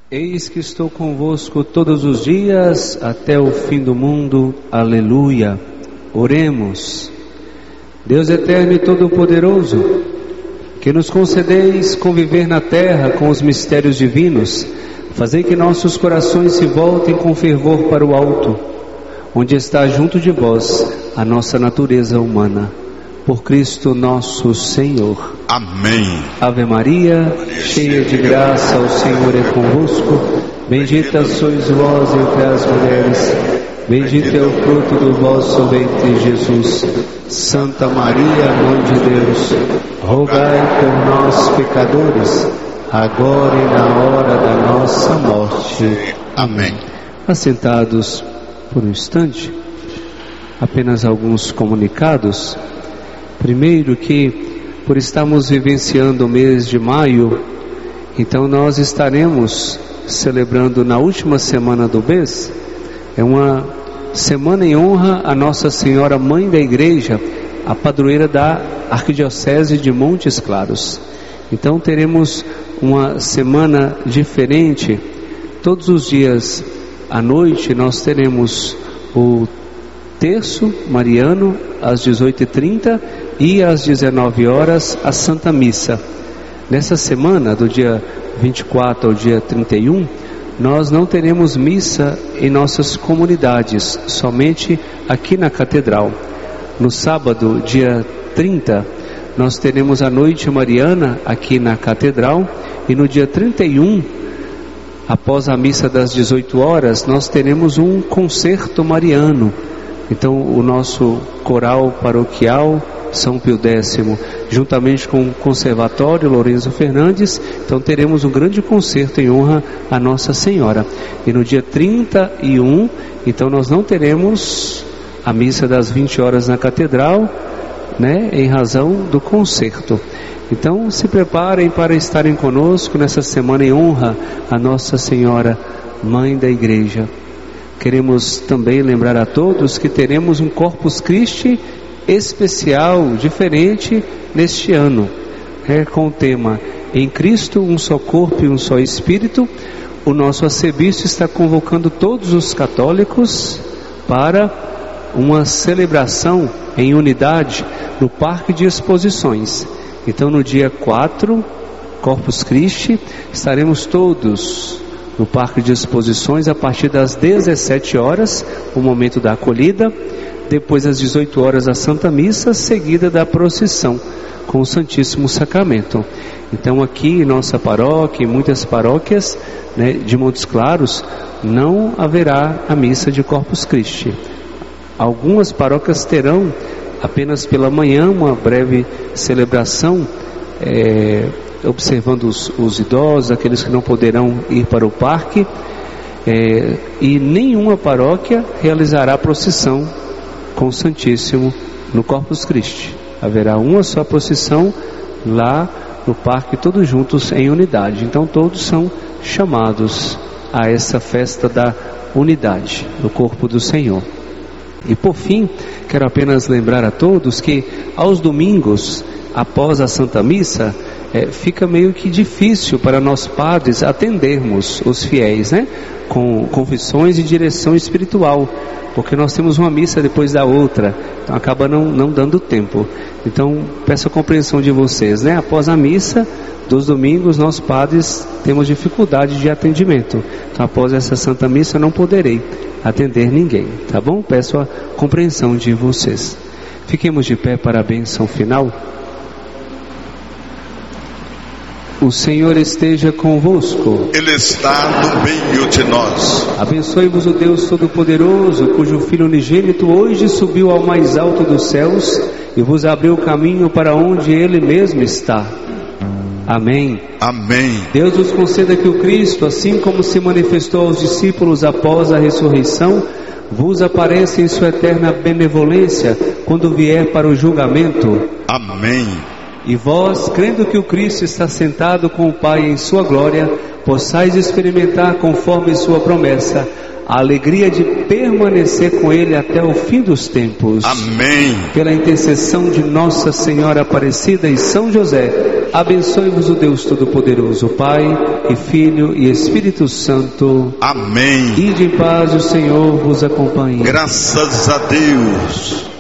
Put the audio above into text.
Eis que estou convosco todos os dias até o fim do mundo. Aleluia. Oremos. Deus eterno e todo-poderoso, que nos concedeis conviver na terra com os mistérios divinos, fazei que nossos corações se voltem com fervor para o alto, onde está junto de vós a nossa natureza humana. Por Cristo nosso Senhor. Amém. Ave Maria, cheia de graça, o Senhor é convosco. Bendita sois vós entre as mulheres, bendito é o fruto do vosso ventre, Jesus. Santa Maria, Mãe de Deus, rogai por nós, pecadores, agora e na hora da nossa morte. Amém. Assentados por um instante, apenas alguns comunicados. Primeiro, que por estarmos vivenciando o mês de maio, então nós estaremos celebrando na última semana do mês, é uma semana em honra a Nossa Senhora Mãe da Igreja, a padroeira da Arquidiocese de Montes Claros. Então teremos uma semana diferente. Todos os dias à noite nós teremos o terço mariano às 18h30 e às 19 horas a Santa Missa. Nessa semana, do dia 24 ao dia 31, nós não teremos missa em nossas comunidades, somente aqui na Catedral. No sábado, dia 30, nós teremos a noite mariana aqui na Catedral, e no dia 31, após a missa das 18 horas, nós teremos um concerto mariano. Então o nosso coral paroquial São Pio X, juntamente com o Conservatório Lourenço Fernandes, então teremos um grande concerto em honra a Nossa Senhora. E no dia 31, então nós não teremos a missa das 20 horas na Catedral, em razão do concerto. Então se preparem para estarem conosco nessa semana em honra a Nossa Senhora, Mãe da Igreja. Queremos também lembrar a todos que teremos um Corpus Christi especial, diferente neste ano, com o tema Em Cristo um só corpo e um só espírito. O nosso arcebispo está convocando todos os católicos para uma celebração em unidade no Parque de Exposições. Então no dia 4, Corpus Christi, estaremos todos no Parque de Exposições a partir das 17 horas, o momento da acolhida. Depois às 18 horas a Santa Missa, seguida da procissão com o Santíssimo Sacramento. Então aqui em nossa paróquia, em muitas paróquias de Montes Claros, não haverá a missa de Corpus Christi. Algumas paróquias terão apenas pela manhã uma breve celebração, observando os idosos, aqueles que não poderão ir para o parque, e nenhuma paróquia realizará a procissão com o Santíssimo no Corpus Christi. Haverá uma só procissão lá no parque, todos juntos em unidade. Então todos são chamados a essa festa da unidade no corpo do Senhor. E por fim, quero apenas lembrar a todos que aos domingos, após a Santa Missa, fica meio que difícil para nós padres atendermos os fiéis, com confissões e direção espiritual, porque nós temos uma missa depois da outra, então acaba não dando tempo. Então peço a compreensão de vocês, após a missa dos domingos, nós padres temos dificuldade de atendimento. Então após essa Santa Missa eu não poderei atender ninguém, tá bom? Peço a compreensão de vocês. Fiquemos de pé para a bênção final. O Senhor esteja convosco. Ele está no meio de nós. Abençoe-vos o Deus Todo-Poderoso, cujo Filho unigênito hoje subiu ao mais alto dos céus e vos abriu o caminho para onde Ele mesmo está. Amém. Amém. Deus vos conceda que o Cristo, assim como se manifestou aos discípulos após a ressurreição, vos apareça em sua eterna benevolência quando vier para o julgamento. Amém. E vós, crendo que o Cristo está sentado com o Pai em sua glória, possais experimentar, conforme sua promessa, a alegria de permanecer com Ele até o fim dos tempos. Amém. Pela intercessão de Nossa Senhora Aparecida e São José, Abençoe-vos o Deus Todo-Poderoso, Pai e Filho e Espírito Santo. Amém. Ide em paz, o Senhor vos acompanhe. Graças a Deus.